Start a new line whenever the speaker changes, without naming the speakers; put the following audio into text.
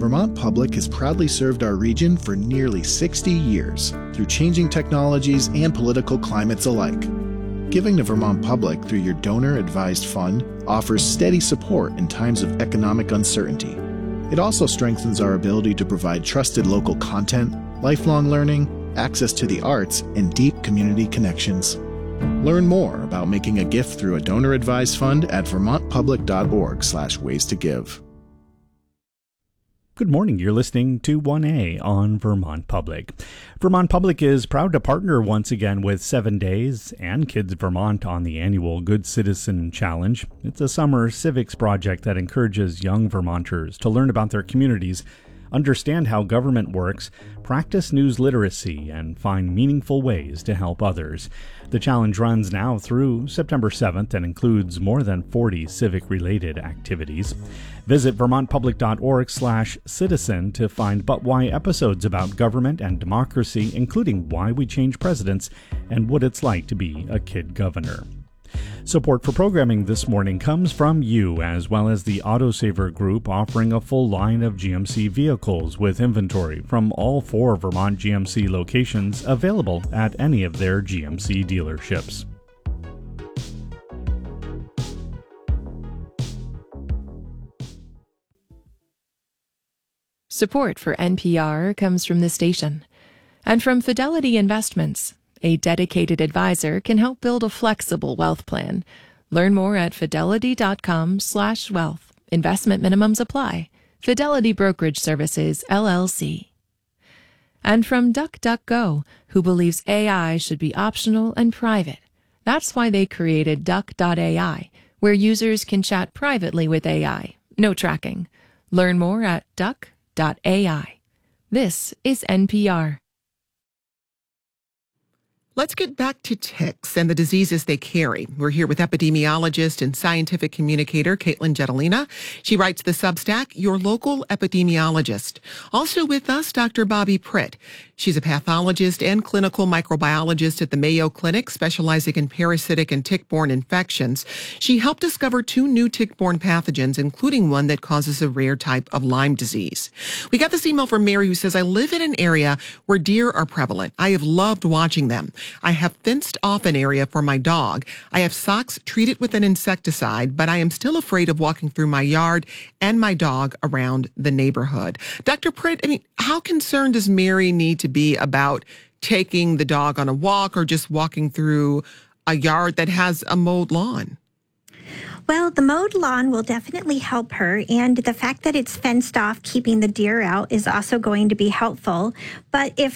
Vermont Public has proudly served our region for nearly 60 years through changing technologies and political climates alike. Giving to Vermont Public through your donor-advised fund offers steady support in times of economic uncertainty. It also strengthens our ability to provide trusted local content, lifelong learning, access to the arts, and deep community connections. Learn more about making a gift through a donor-advised fund at vermontpublic.org/ways to give.
Good morning. You're listening to 1A on Vermont Public. Vermont Public is proud to partner once again with 7 Days and Kids Vermont on the annual Good Citizen Challenge. It's a summer civics project that encourages young Vermonters to learn about their communities, understand how government works, practice news literacy, and find meaningful ways to help others. The challenge runs now through September 7th and includes more than 40 civic-related activities. Visit vermontpublic.org/citizen to find But Why episodes about government and democracy, including why we change presidents and what it's like to be a kid governor. Support for programming this morning comes from you, as well as the Autosaver Group, offering a full line of GMC vehicles with inventory from all 4 Vermont GMC locations available at any of their GMC dealerships.
Support for NPR comes from the station and from Fidelity Investments. A dedicated advisor can help build a flexible wealth plan. Learn more at fidelity.com/wealth. Investment minimums apply. Fidelity Brokerage Services, LLC. And from DuckDuckGo, who believes AI should be optional and private. That's why they created Duck.ai, where users can chat privately with AI. No tracking. Learn more at Duck.ai. This is NPR.
Let's get back to ticks and the diseases they carry. We're here with epidemiologist and scientific communicator Caitlin Jetelina. She writes the Substack, Your Local Epidemiologist. Also with us, Dr. Bobby Pritt. She's a pathologist and clinical microbiologist at the Mayo Clinic, specializing in parasitic and tick-borne infections. She helped discover 2 new tick-borne pathogens, including one that causes a rare type of Lyme disease. We got this email from Mary who says, I live in an area where deer are prevalent. I have loved watching them. I have fenced off an area for my dog. I have socks treated with an insecticide, but I am still afraid of walking through my yard and my dog around the neighborhood. Dr. Pritt, how concerned does Mary need to be about taking the dog on a walk or just walking through a yard that has a mowed lawn?
Well, the mowed lawn will definitely help her, and the fact that it's fenced off, keeping the deer out, is also going to be helpful. But if